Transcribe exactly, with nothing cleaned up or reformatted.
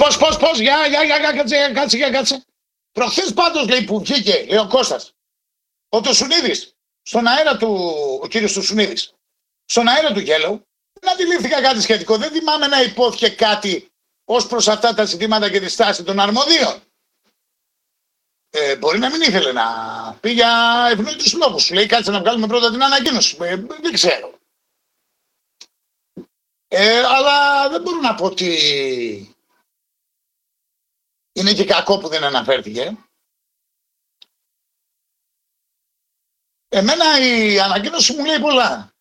πώς, πώς, πώς, για, για, για, για, κάτσε, για, κάτσε, για, κάτσε. Προχθές πάντως, λέει, που βγήκε, λέει ο Κώστας, ο Τουσουνίδης, στον αέρα του, ο κύριος Τουσουνίδης, στον αέρα του Yellow, δεν αντιλήφθηκα κάτι σχετικό. Δεν θυμάμαι να υπόθηκε κάτι ως προς αυτά τα ζητήματα και τη στάση των αρμοδίων. Ε, μπορεί να μην ήθελε να πει για ευνόητους λόγους. Σου λέει κάτσε να βγάλουμε πρώτα την ανακοίνωση. Ε, δεν ξέρω. Ε, αλλά δεν μπορώ να πω ότι είναι και κακό που δεν αναφέρθηκε. Εμένα η ανακοίνωση μου λέει πολλά.